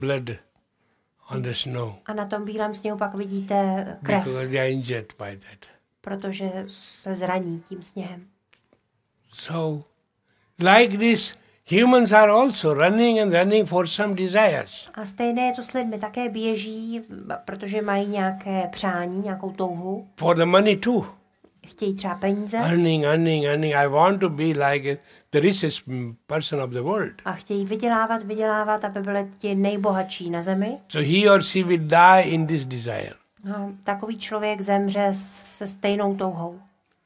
blood on the snow. A na tom bílém sněhu pak vidíte krev, Because they are injured by that. protože se zraní tím sněhem. So, like this, humans are also running and running for some desires. A stejné je to s lidmi, také běží, protože mají nějaké přání, nějakou touhu. For the money too. Chtějí třeba peníze Earning. I want to be like the richest person of the world. a chtějí vydělávat, aby byli ti nejbohatší na zemi. So he or she will die in this desire. No, takový člověk zemře se stejnou touhou.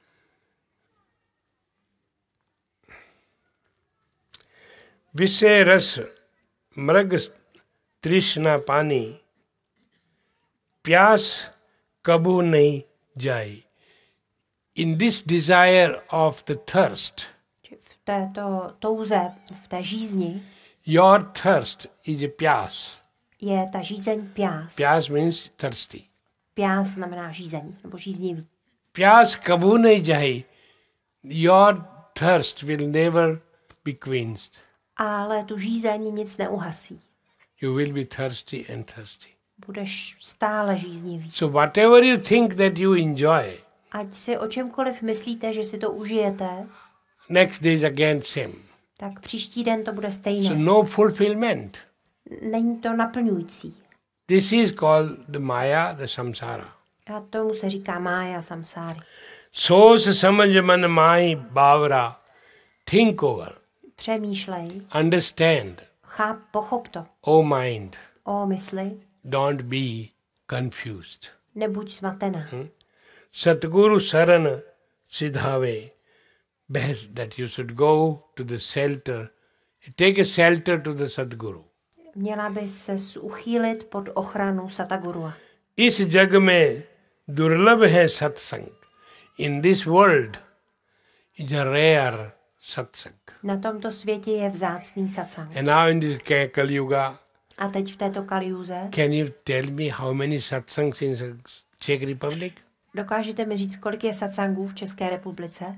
विषय रस मृग तृष्णा पानी प्यास कबू नहीं जाए. In this desire of the thirst, V této touze, v té žízni, your thirst is a pyas. je ta žízeň pjás. Pyas means thirsty. Pjás znamená žízeň, nebo žíznivý. Pyas kabhu nahi jaye. Your thirst will never be quenched. Ale tu žízeň nic neuhasí. You will be thirsty and thirsty. Budeš stále žíznivý. So whatever you think that you enjoy, Ať si o čemkoliv myslíte, že si to užijete, next day is again same. tak příští den to bude So stejné. no fulfillment. Není to naplňující. This is called the Maya, the samsara. A tomu se říká mája samsáry. So se samajh man mai bavra. Think over. Přemýšlej, Understand. pochop to. O mind, O mysli, don't be confused. nebuď smatená. Satguru saran siddhave. Best that you should go to the shelter. Take a shelter to the Sadguru. Měla by se uchýlit pod ochranu Satagurua. इस जग में दुर्लभ है सत्संग. In this world is a rare satsang. Na tomto světě je vzácný satsang. And now in this Kali Yuga, A teď v této Kaliuze, can you tell me how many satsangs in Czech Republic? dokážete mi říct, kolik je satsangů v České republice?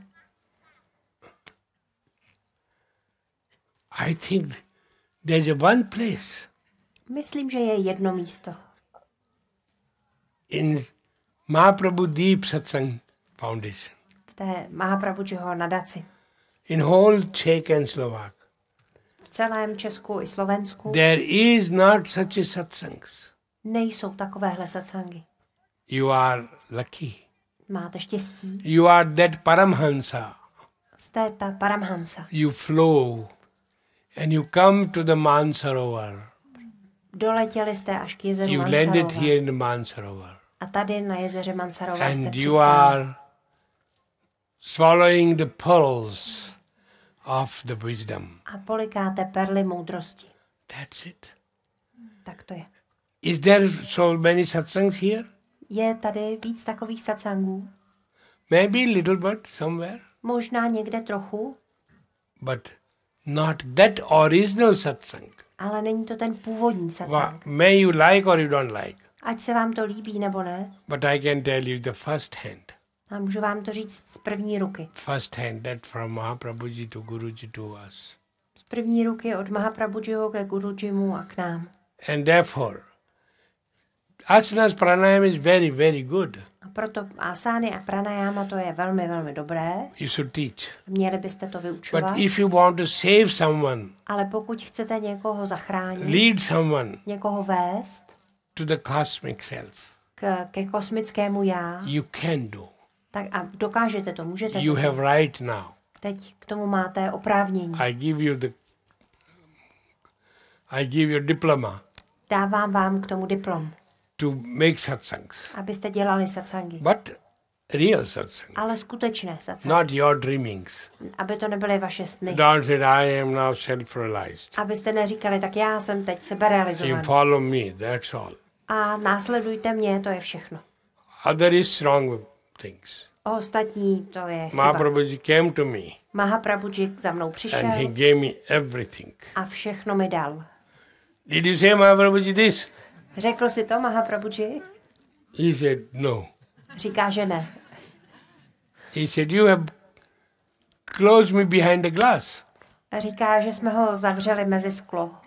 I think there's a one place Myslím, že je jedno místo. in Mahaprabhu Deep Satsang Foundation, V té Mahaprabhujiho nadaci. in whole Czech and Slovak. V celém Česku i Slovensku There is not such a satsangs. nejsou takovéhle satsangy. You are lucky. Máte štěstí. You are that Paramhansa. Jste ta Paramhansa. You flow and you come to the Mansarovar. Doletěli jste až k jezeru You landed Mansarova. here in the Mansarovar. A tady na jezeře Mansarova jste And you přistáli. are swallowing the pearls of the wisdom. A polikáte perly moudrosti. That's it. Tak to je. Is there so many satsangs here? Je tady víc takových satsangů? Maybe little bit somewhere. Možná někde trochu, But not that original satsang. ale není to ten původní satsang. May you like or you don't like. Ať se vám to líbí nebo ne, But I can tell you the first hand. a můžu vám to říct z první ruky. First hand, that from Mahaprabhuji to Guruji to us. Z první ruky od Mahaprabhujiho ke Gurujimu a k nám. And therefore, asanas pranayam is very, very good. A proto asány a pranayama to je velmi, velmi dobré. You should teach. Měli byste to vyučovat. But if you want to save someone, Ale pokud chcete někoho zachránit, lead someone někoho vést to the cosmic self, ke kosmickému já, you can do. tak a dokážete to, můžete You to. have right now. Teď k tomu máte oprávnění. I give you diploma Dávám vám k tomu diplom, to make satsangs. abyste dělali satsangy. But real satsang, Ale skutečné satsangy. not your dreamings. Aby to nebyly vaše sny. Don't say, I am now self-realized. Abyste neříkali, tak já jsem teď You seberealizovaný. follow me, that's all. A následujte mě, to je všechno. Other is wrong things. Ostatní, to je chyba. Mahaprabhuji came to me Mahaprabhuji za mnou and he přišel gave me everything. a všechno mi dal. Did you say Mahaprabhuji this? Řekl si to Mahaprabhuji? He said, no. Říká, že ne. He said, you have closed me behind the glass. A říká, že jsme ho zavřeli mezi sklo.